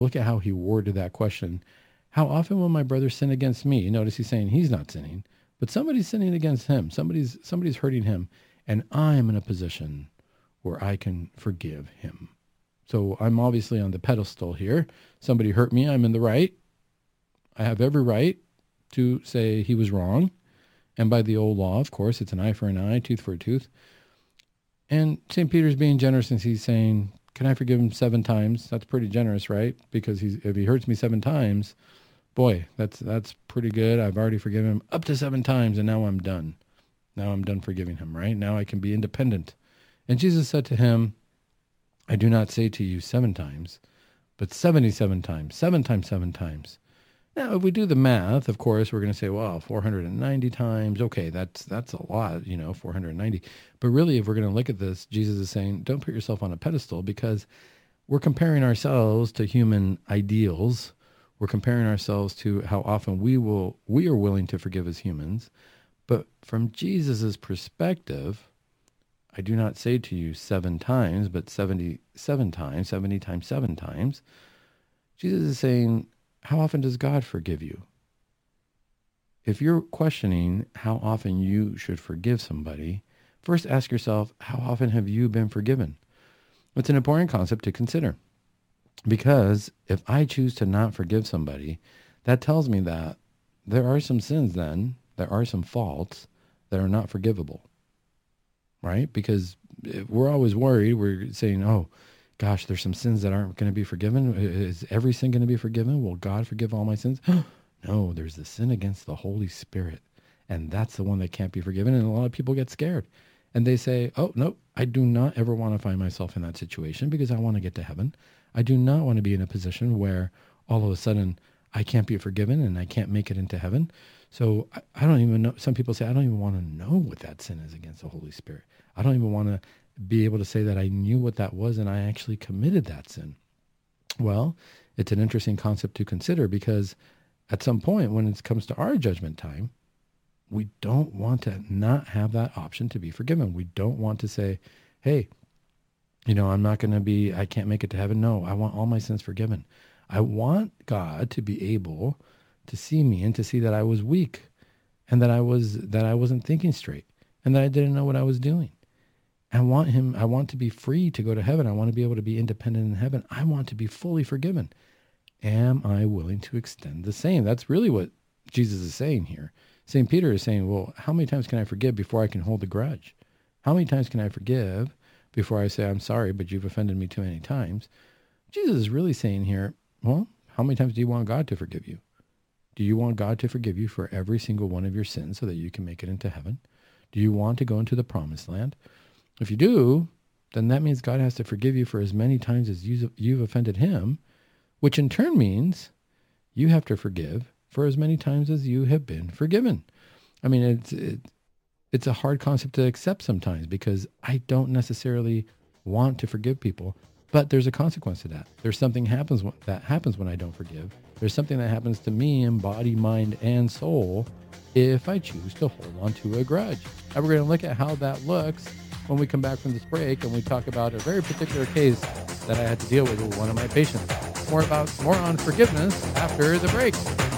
Look at how he worded that question. How often will my brother sin against me? Notice he's saying he's not sinning, but somebody's sinning against him. Somebody's hurting him, and I'm in a position where I can forgive him. So I'm obviously on the pedestal here. Somebody hurt me. I'm in the right. I have every right to say he was wrong. And by the old law, of course, it's an eye for an eye, tooth for a tooth. And St. Peter's being generous, and he's saying, can I forgive him 7 times? That's pretty generous, right? Because if he hurts me 7 times, boy, that's pretty good. I've already forgiven him up to 7 times, and now I'm done. Now I'm done forgiving him, right? Now I can be independent. And Jesus said to him, I do not say to you 7 times, but 77 times, 7 times 7 times. Now, if we do the math, of course, we're going to say, well, 490 times. Okay, that's a lot, 490. But really, if we're going to look at this, Jesus is saying, don't put yourself on a pedestal, because we're comparing ourselves to human ideals. We're comparing ourselves to how often we are willing to forgive as humans. But from Jesus's perspective, I do not say to you 7 times, but 77 times, 70 times 7 times. Jesus is saying, how often does God forgive you? If you're questioning how often you should forgive somebody, first ask yourself, how often have you been forgiven? It's an important concept to consider, because if I choose to not forgive somebody, that tells me that there are some sins then, there are some faults that are not forgivable, right? Because we're always worried. We're saying, oh, gosh, there's some sins that aren't going to be forgiven. Is every sin going to be forgiven? Will God forgive all my sins? No, there's the sin against the Holy Spirit, and that's the one that can't be forgiven. And a lot of people get scared, and they say, oh, no, I do not ever want to find myself in that situation, because I want to get to heaven. I do not want to be in a position where all of a sudden I can't be forgiven and I can't make it into heaven. So I don't even know. Some people say, I don't even want to know what that sin is against the Holy Spirit. I don't even want to be able to say that I knew what that was and I actually committed that sin. Well, it's an interesting concept to consider, because at some point when it comes to our judgment time, we don't want to not have that option to be forgiven. We don't want to say, hey, I'm not going to be, I can't make it to heaven. No, I want all my sins forgiven. I want God to be able to see me and to see that I was weak, and that I wasn't thinking straight, and that I didn't know what I was doing. I want to be free to go to heaven. I want to be able to be independent in heaven. I want to be fully forgiven. Am I willing to extend the same? That's really what Jesus is saying here. St. Peter is saying, well, how many times can I forgive before I can hold a grudge? How many times can I forgive before I say, I'm sorry, but you've offended me too many times? Jesus is really saying here, well, how many times do you want God to forgive you? Do you want God to forgive you for every single one of your sins so that you can make it into heaven? Do you want to go into the promised land? If you do, then that means God has to forgive you for as many times as you've offended him, which in turn means you have to forgive for as many times as you have been forgiven. I mean, it's a hard concept to accept sometimes, because I don't necessarily want to forgive people, but there's a consequence to that. There's something that happens when I don't forgive. There's something that happens to me in body, mind, and soul if I choose to hold on to a grudge. And we're going to look at how that looks when we come back from this break, and we talk about a very particular case that I had to deal with one of my patients. More on forgiveness after the break.